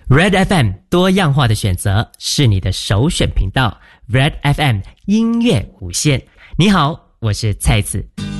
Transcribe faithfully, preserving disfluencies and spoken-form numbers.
Red F M 多样化的选择是你的首选频道。Red F M 音乐无限。你好，我是蔡子。